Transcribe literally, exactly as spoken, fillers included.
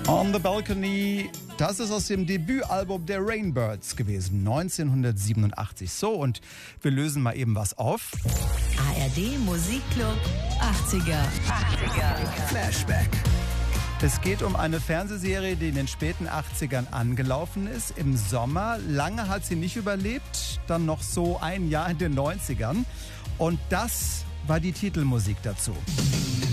On the Balcony, das ist aus dem Debütalbum der Rainbirds gewesen, neunzehnhundertsiebenundachtzig. So, und wir lösen mal eben was auf. A R D Musikclub achtziger. achtziger. Flashback. Es geht um eine Fernsehserie, die in den späten achtzigern angelaufen ist. Im Sommer. Lange hat sie nicht überlebt. Dann noch so ein Jahr in den neunzigern. Und das war die Titelmusik dazu.